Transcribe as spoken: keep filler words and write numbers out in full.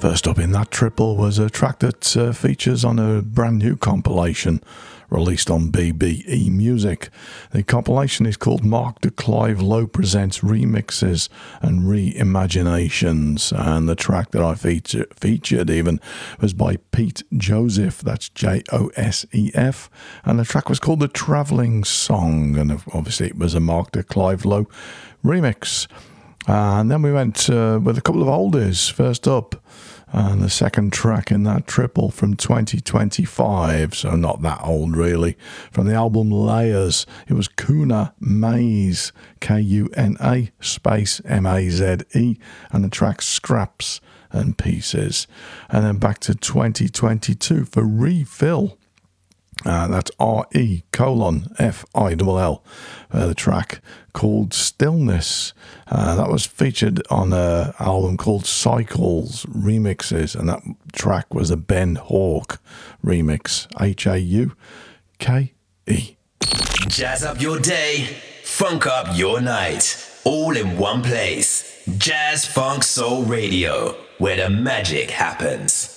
First up in that triple was a track that uh, features on a brand new compilation released on B B E Music. The compilation is called Mark de Clive Lowe Presents Remixes and Reimaginations, and the track that I feature, featured even was by Pete Joseph, that's J O S E F, and the track was called The Travelling Song, and obviously it was a Mark de Clive Lowe remix. Uh, and then we went uh, with a couple of oldies. First up, and the second track in that triple from twenty twenty-five, so not that old really, from the album Layers. It was Kuna Maze, K U N A space M A Z E, and the track Scraps and Pieces. And then back to twenty twenty-two for Refill. Uh, that's R E colon F I L L, uh, the track called Stillness. Uh, that was featured on an album called Cycles Remixes, and that track was a Ben Hawk remix, H A U K E. Jazz up your day, funk up your night, all in one place. Jazz Funk Soul Radio, where the magic happens.